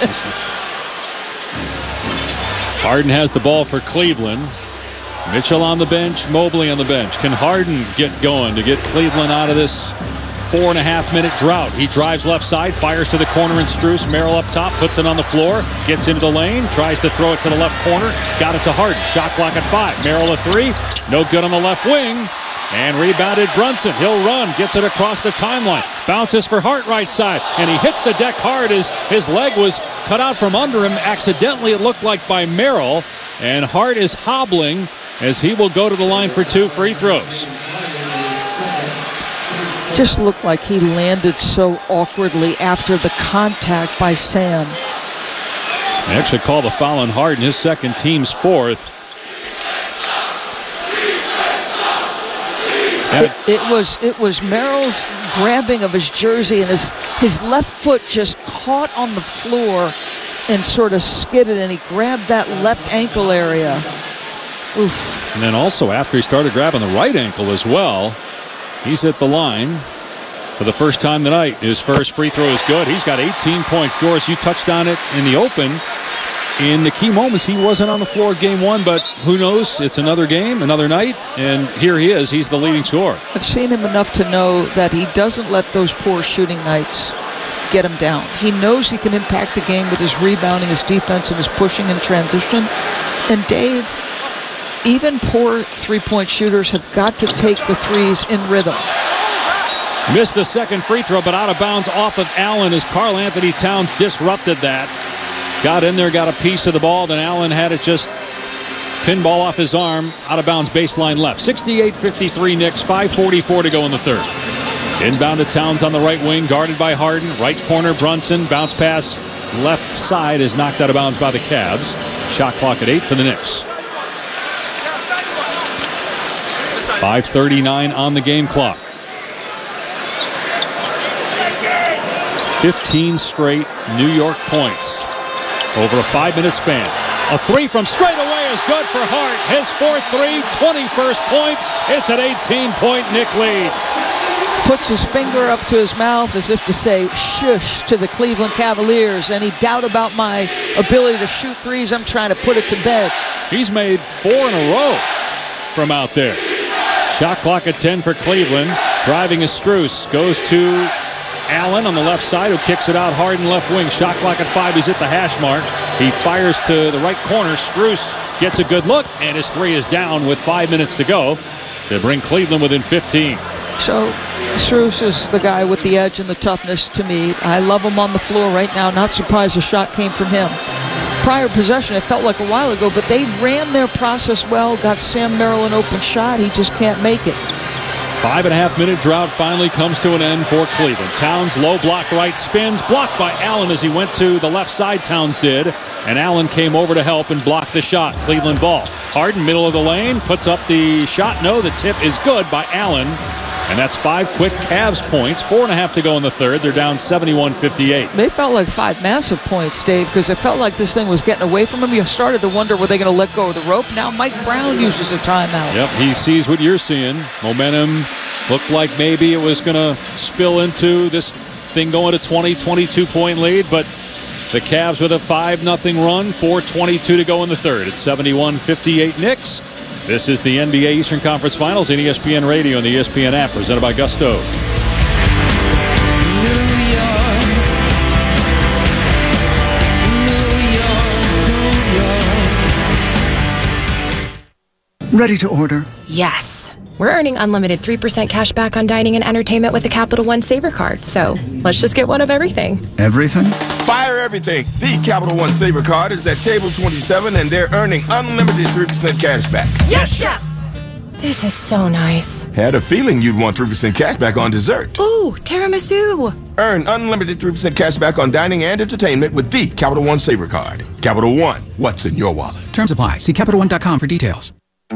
Harden has the ball for Cleveland. Mitchell on the bench, Mobley on the bench. Can Harden get going to get Cleveland out of this four and a half minute drought? He drives left side, fires to the corner and Strus. Merrill up top, puts it on the floor, gets into the lane, tries to throw it to the left corner, got it to Harden. Shot clock at five. Merrill a three, no good on the left wing. And rebounded Brunson. He'll run, gets it across the timeline. Bounces for Hart right side, and he hits the deck hard as his leg was cut out from under him. Accidentally, it looked like by Merrill. And Hart is hobbling as he will go to the line for two free throws. Just looked like he landed so awkwardly after the contact by Sam. They actually called the foul on Harden, his second, team's fourth. It, it was it was Merrill's grabbing of his jersey, and his his left foot just caught on the floor and sort of skidded, and he grabbed that left ankle area. Oof. And then also after he started grabbing the right ankle as well, he's at the line for the first time tonight. His first free throw is good. He's got eighteen points. Doris, you touched on it in the open. In the key moments, he wasn't on the floor game one, but who knows? It's another game, another night, and here he is. He's the leading scorer. I've seen him enough to know that he doesn't let those poor shooting nights get him down. He knows he can impact the game with his rebounding, his defense, and his pushing in transition. And Dave, even poor three-point shooters have got to take the threes in rhythm. Missed the second free throw, but out of bounds off of Allen as Karl Anthony Towns disrupted that. Got in there, got a piece of the ball, then Allen had it just pinball off his arm, out of bounds baseline left. sixty-eight fifty-three Knicks, five forty-four to go in the third. Inbound to Towns on the right wing, guarded by Harden. Right corner, Brunson. Bounce pass left side is knocked out of bounds by the Cavs. Shot clock at eight for the Knicks. five thirty-nine on the game clock. fifteen straight New York points over a five-minute span. A three from straight away is good for Hart. His fourth three, twenty-first point. It's an eighteen-point Knick lead. Puts his finger up to his mouth as if to say shush to the Cleveland Cavaliers. Any doubt about my ability to shoot threes, I'm trying to put it to bed. He's made four in a row from out there. Shot clock at ten for Cleveland. Driving is Strus. Goes to Allen on the left side, who kicks it out hard in left wing. Shot clock at five. He's at the hash mark. He fires to the right corner. Strus gets a good look, and his three is down with five minutes to go to bring Cleveland within fifteen. So Strus is the guy with the edge and the toughness to me. I love him on the floor right now. Not surprised the shot came from him. Prior possession, it felt like a while ago, but they ran their process well. Got Sam Merrill an open shot. He just can't make it. Five and a half minute drought finally comes to an end for Cleveland. Towns low block right, spins, blocked by Allen as he went to the left side. Towns did, and Allen came over to help and blocked the shot. Cleveland ball. Harden, middle of the lane, puts up the shot. No, the tip is good by Allen. And that's five quick Cavs points. Four and a half to go in the third. They're down seventy-one fifty-eight. They felt like five massive points, Dave, because it felt like this thing was getting away from him. You started to wonder, were they going to let go of the rope? Now Mike Brown uses a timeout. Yep, he sees what you're seeing. Momentum looked like maybe it was going to spill into this thing going to twenty, twenty-two point lead, but the Cavs with a five nothing run. four twenty-two to go in the third. It's seventy-one fifty-eight Knicks. This is the N B A Eastern Conference Finals in E S P N Radio and the E S P N app, presented by Gusto. Ready to order? Yes. We're earning unlimited three percent cash back on dining and entertainment with the Capital One Saver card. So let's just get one of everything. Everything? Fire everything. The Capital One Saver card is at table twenty-seven, and they're earning unlimited three percent cash back. Yes, Chef! This is so nice. Had a feeling you'd want three percent cash back on dessert. Ooh, tiramisu. Earn unlimited three percent cash back on dining and entertainment with the Capital One Saver card. Capital One, what's in your wallet? Terms apply. See Capital One dot com for details.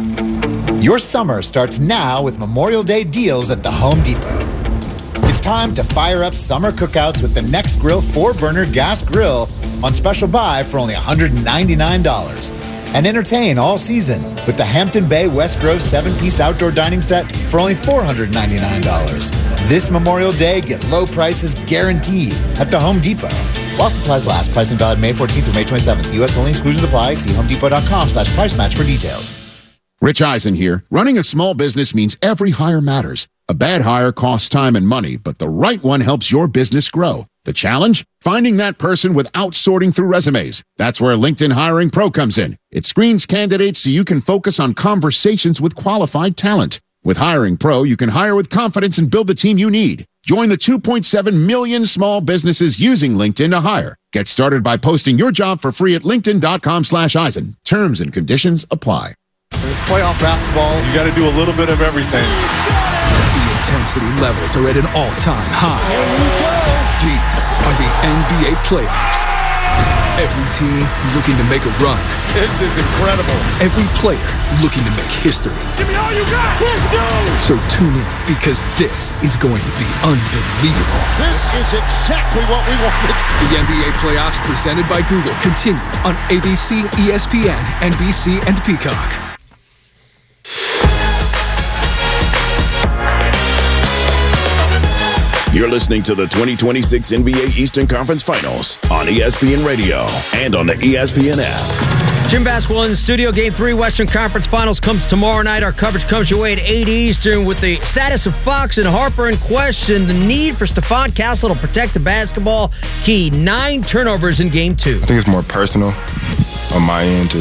Your summer starts now with Memorial Day deals at the Home Depot. It's time to fire up summer cookouts with the Next Grill four burner gas grill on special buy for only one hundred ninety-nine dollars. And entertain all season with the Hampton Bay West Grove seven piece outdoor dining set for only four hundred ninety-nine dollars. This Memorial Day, get low prices guaranteed at the Home Depot. While supplies last, pricing valid May fourteenth through May twenty-seventh. U S only, exclusions apply. See homedepot.com slash price match for details. Rich Eisen here. Running a small business means every hire matters. A bad hire costs time and money, but the right one helps your business grow. The challenge? Finding that person without sorting through resumes. That's where LinkedIn Hiring Pro comes in. It screens candidates so you can focus on conversations with qualified talent. With Hiring Pro, you can hire with confidence and build the team you need. Join the two point seven million small businesses using LinkedIn to hire. Get started by posting your job for free at linkedin.com slash Eisen. Terms and conditions apply. There's playoff basketball. You got to do a little bit of everything. The intensity levels are at an all-time high. These are the N B A playoffs. Every team looking to make a run. This is incredible. Every player looking to make history. Give me all you got. Let's go. So tune in, because this is going to be unbelievable. This is exactly what we wanted. The N B A playoffs presented by Google continue on A B C, E S P N, N B C, and Peacock. You're listening to the twenty twenty-six N B A Eastern Conference Finals on E S P N Radio and on the E S P N app. Gym Basketball in the studio. Game three, Western Conference Finals comes tomorrow night. Our coverage comes your way at eight Eastern with the status of Fox and Harper in question. The need for Stephon Castle to protect the basketball. Key, nine turnovers in game two. I think it's more personal on my end, just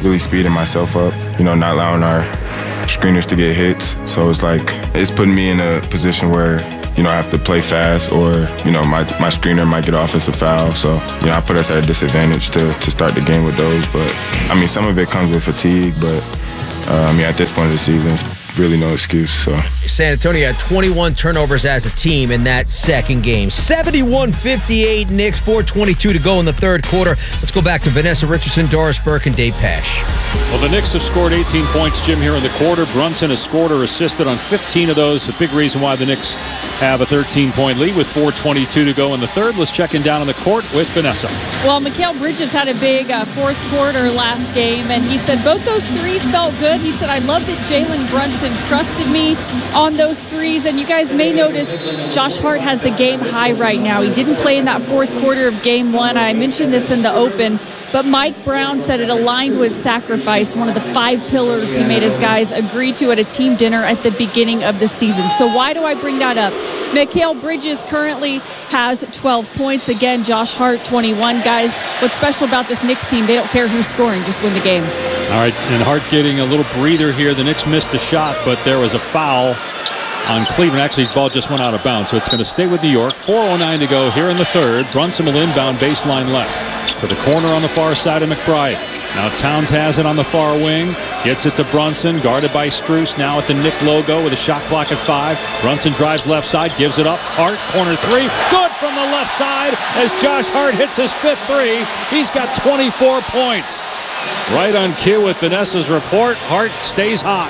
really speeding myself up, you know, not allowing our screeners to get hits. So it's like, it's putting me in a position where, you know, I have to play fast or, you know, my, my screener might get offensive foul. So, you know, I put us at a disadvantage to, to start the game with those. But, I mean, some of it comes with fatigue, but, uh, I mean, at this point of the season, it's really no excuse. So San Antonio had twenty-one turnovers as a team in that second game. seventy-one fifty-eight Knicks, four twenty-two to go in the third quarter. Let's go back to Vanessa Richardson, Doris Burke, and Dave Pasch. Well, the Knicks have scored eighteen points, Jim, here in the quarter. Brunson has scored or assisted on fifteen of those. A big reason why the Knicks have a thirteen-point lead with four twenty-two to go in the third. Let's check in down on the court with Vanessa. Well, Mikal Bridges had a big uh, fourth quarter last game, and he said both those threes felt good. He said, I love that Jalen Brunson trusted me on those threes. And you guys may notice Josh Hart has the game high right now. He didn't play in that fourth quarter of game one. I mentioned this in the open, but Mike Brown said it aligned with sacrifice, one of the five pillars he made his guys agree to at a team dinner at the beginning of the season. So why do I bring that up? Mikal Bridges currently has twelve points. Again, Josh Hart, twenty-one. Guys, what's special about this Knicks team, they don't care who's scoring, just win the game. All right, and Hart getting a little breather here. The Knicks missed a shot, but there was a foul on Cleveland. Actually, the ball just went out of bounds, so it's going to stay with New York. four oh nine to go here in the third. Brunson will inbound baseline left to the corner on the far side of McBride. Now Towns has it on the far wing. Gets it to Brunson, guarded by Strus. Now at the Knick logo with a shot clock at five. Brunson drives left side, gives it up. Hart, corner three. Good from the left side as Josh Hart hits his fifth three. He's got twenty-four points. Right on cue with Vanessa's report. Hart stays hot.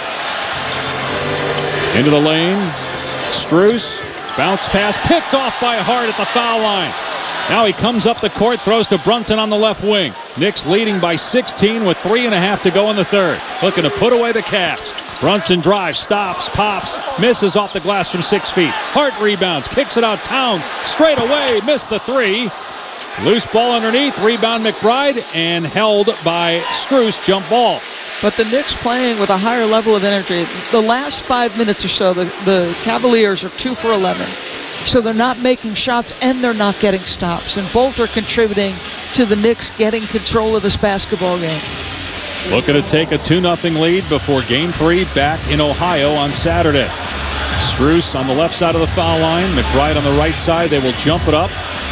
Into the lane. Strus. Bounce pass picked off by Hart at the foul line. Now he comes up the court, throws to Brunson on the left wing. Knicks leading by sixteen with three and a half to go in the third. Looking to put away the Cavs. Brunson drives, stops, pops, misses off the glass from six feet. Hart rebounds, kicks it out. Towns straight away, missed the three. Loose ball underneath, rebound McBride, and held by Strus, jump ball. But the Knicks playing with a higher level of energy. The last five minutes or so, the, the Cavaliers are two for eleven. So they're not making shots and they're not getting stops. And both are contributing to the Knicks getting control of this basketball game. Looking to take a two nothing lead before game three back in Ohio on Saturday. Strus on the left side of the foul line. McBride on the right side. They will jump it up.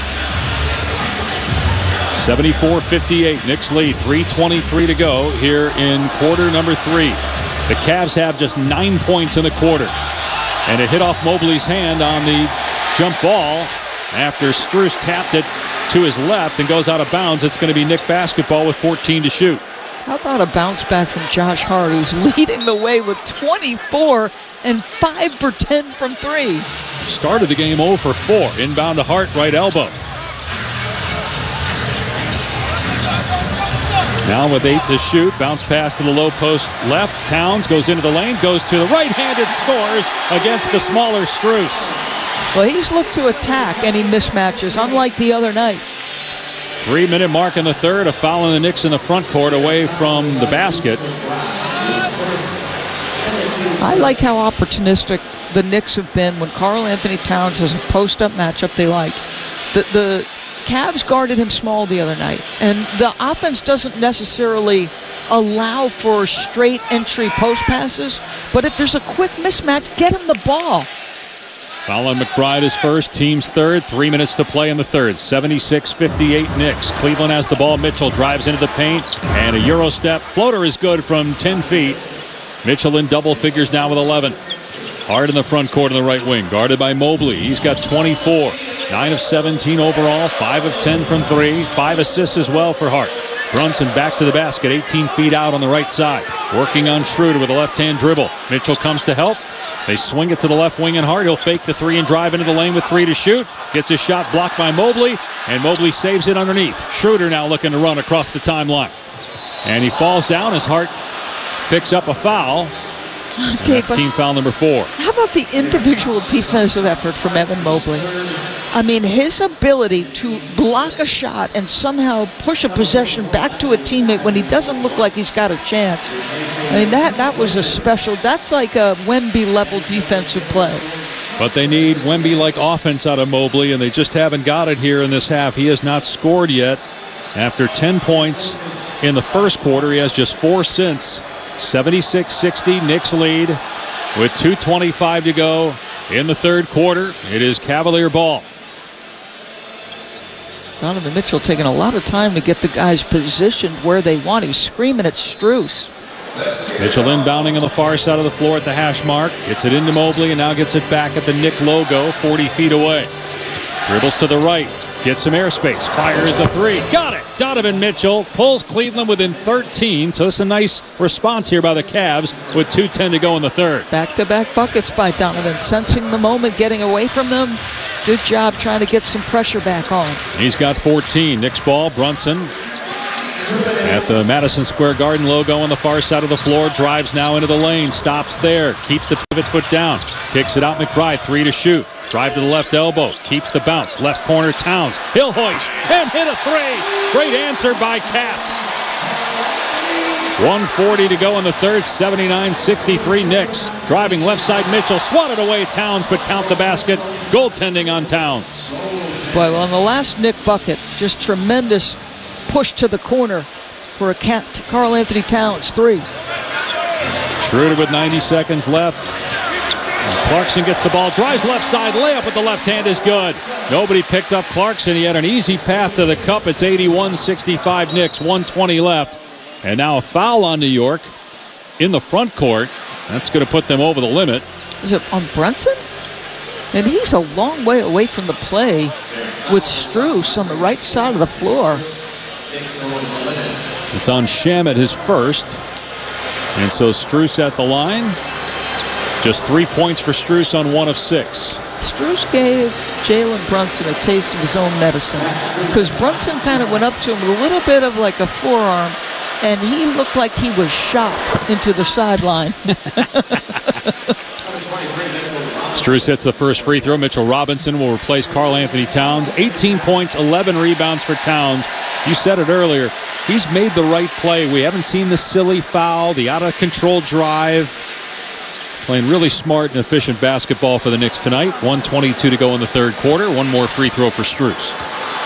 seventy-four fifty-eight. Knicks lead. three twenty-three to go here in quarter number three. The Cavs have just nine points in the quarter. And it hit off Mobley's hand on the jump ball after Strus tapped it to his left and goes out of bounds. It's going to be Knick basketball with fourteen to shoot. How about a bounce back from Josh Hart, who's leading the way with twenty-four and five for ten from three. Started the game zero for four. Inbound to Hart, right elbow. Now with eight to shoot, bounce pass to the low post left. Towns goes into the lane, goes to the right-handed, scores against the smaller Strus. Well, he's looked to attack any mismatches, unlike the other night. Three-minute mark in the third. A foul in the Knicks in the front court away from the basket. I like how opportunistic the Knicks have been when Karl Anthony Towns has a post-up matchup they like. The, the Cavs guarded him small the other night, and the offense doesn't necessarily allow for straight entry post passes, but if there's a quick mismatch, get him the ball. Foul on McBride is first, team's third. Three minutes to play in the third. seventy-six fifty-eight Knicks. Cleveland has the ball. Mitchell drives into the paint, and a Euro step. Floater is good from ten feet. Mitchell in double figures now with eleven. Hart in the front court in the right wing, guarded by Mobley. He's got twenty-four. nine of seventeen overall, five of ten from three. Five assists as well for Hart. Brunson back to the basket, eighteen feet out on the right side. Working on Schroeder with a left-hand dribble. Mitchell comes to help. They swing it to the left wing and Hart. He'll fake the three and drive into the lane with three to shoot. Gets his shot blocked by Mobley, and Mobley saves it underneath. Schroeder now looking to run across the timeline. And he falls down as Hart picks up a foul. Okay, team foul number four. How about the individual defensive effort from Evan Mobley? I mean, his ability to block a shot and somehow push a possession back to a teammate when he doesn't look like he's got a chance. I mean, that, that was a special, that's like a Wemby-level defensive play. But they need Wemby-like offense out of Mobley, and they just haven't got it here in this half. He has not scored yet after ten points in the first quarter. He has just four since. seventy-six sixty, Knicks lead with two twenty-five to go in the third quarter. It is Cavalier ball. Donovan Mitchell taking a lot of time to get the guys positioned where they want. He's screaming at Strus. Mitchell inbounding on the far side of the floor at the hash mark. Gets it into Mobley and now gets it back at the Knick logo, forty feet away. Dribbles to the right. Gets some airspace. Fires a three. Got it. Donovan Mitchell pulls Cleveland within thirteen. So it's a nice response here by the Cavs with two ten to go in the third. Back-to-back buckets by Donovan. Sensing the moment, getting away from them. Good job trying to get some pressure back on. He's got fourteen. Knicks ball. Brunson at the Madison Square Garden logo on the far side of the floor. Drives now into the lane. Stops there. Keeps the pivot foot down. Kicks it out. McBride. Three to shoot. Drive to the left elbow. Keeps the bounce. Left corner Towns. He'll hoist and hit a three. Great answer by Cat. one forty to go in the third. seventy-nine sixty-three Knicks. Driving left side Mitchell. Swatted away Towns, but count the basket. Goaltending on Towns. Well, on the last Knick bucket, just tremendous push to the corner for a Cat, Karl Anthony Towns three. Schroeder with ninety seconds left. Clarkson gets the ball, drives left side, layup with the left hand is good. Nobody picked up Clarkson. He had an easy path to the cup. It's eighty-one sixty-five Knicks, one twenty left. And now a foul on New York in the front court. That's going to put them over the limit. Is it on Brunson? And he's a long way away from the play with Strus on the right side of the floor. It's on Shamet, his first. And so Strus at the line. Just three points for Strus on one of six. Strus gave Jalen Brunson a taste of his own medicine because Brunson kind of went up to him with a little bit of like a forearm, and he looked like he was shot into the sideline. Strus hits the first free throw. Mitchell Robinson will replace Karl Anthony Towns. eighteen points, eleven rebounds for Towns. You said it earlier. He's made the right play. We haven't seen the silly foul, the out-of-control drive. Playing really smart and efficient basketball for the Knicks tonight. one twenty-two to go in the third quarter. One more free throw for Strus.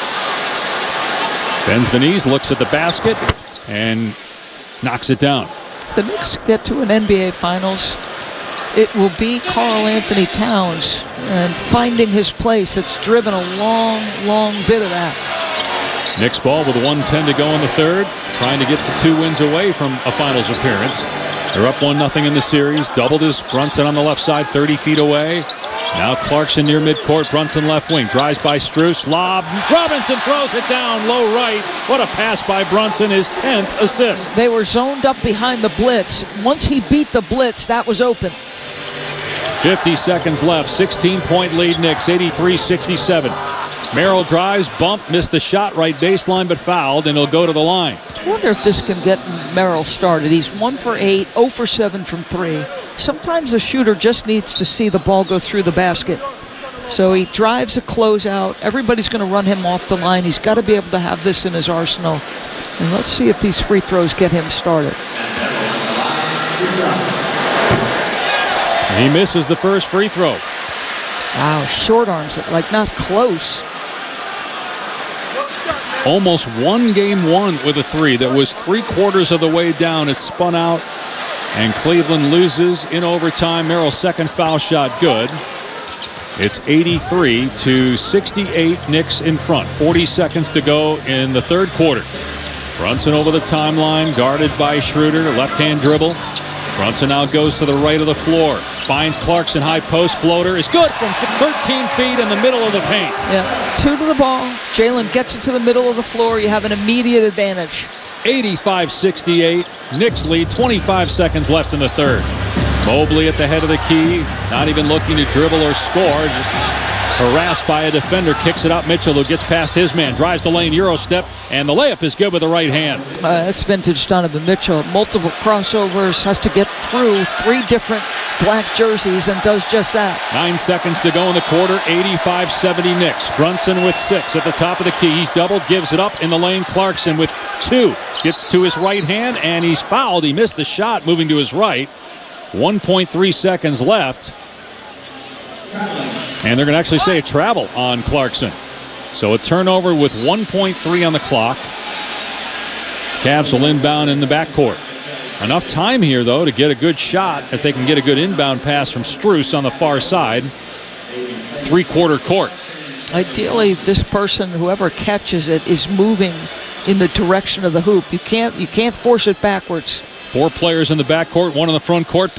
Bends the knees, looks at the basket, and knocks it down. The Knicks get to an N B A Finals. It will be Karl Anthony Towns and finding his place. It's driven a long, long bit of that. Knicks ball with one ten to go in the third. Trying to get to two wins away from a finals appearance. They're up one nothing in the series. Doubled his Brunson on the left side, thirty feet away. Now Clarkson near midcourt. Brunson left wing. Drives by Strus. Lob. Robinson throws it down low right. What a pass by Brunson. His tenth assist. They were zoned up behind the blitz. Once he beat the blitz, that was open. fifty seconds left. sixteen-point lead Knicks. eighty-three sixty-seven. Merrill drives, bumped, missed the shot right baseline, but fouled, and he'll go to the line. I wonder if this can get Merrill started. He's one for eight, zero for seven from three. Sometimes the shooter just needs to see the ball go through the basket. So he drives a closeout. Everybody's going to run him off the line. He's got to be able to have this in his arsenal. And let's see if these free throws get him started. He misses the first free throw. Wow, short arms it, like not close. Almost won game one with a three that was three quarters of the way down. It spun out, and Cleveland loses in overtime. Merrill's second foul shot good. It's eighty-three to sixty-eight, Knicks in front. forty seconds to go in the third quarter. Brunson over the timeline, guarded by Schroeder, left-hand dribble. Brunson now goes to the right of the floor. Finds Clarkson, high post floater. Is good from thirteen feet in the middle of the paint. Yeah, two to the ball. Jalen gets it to the middle of the floor. You have an immediate advantage. eighty-five sixty-eight. Knicks lead. twenty-five seconds left in the third. Mobley at the head of the key. Not even looking to dribble or score. Just harassed by a defender. Kicks it out. Mitchell, who gets past his man. Drives the lane. Euro step. And the layup is good with the right hand. Uh, that's vintage Donovan Mitchell. Multiple crossovers. Has to get through three different black jerseys and does just that. Nine seconds to go in the quarter. eighty-five seventy Knicks. Brunson with six at the top of the key. He's doubled. Gives it up in the lane. Clarkson with two. Gets to his right hand and he's fouled. He missed the shot moving to his right. one point three seconds left. And they're going to actually say a travel on Clarkson. So a turnover with one point three on the clock. Cavs will inbound in the backcourt. Enough time here, though, to get a good shot if they can get a good inbound pass from Strus on the far side. Three-quarter court. Ideally, this person, whoever catches it, is moving in the direction of the hoop. You can't, you can't force it backwards. Four players in the backcourt, one in the front court.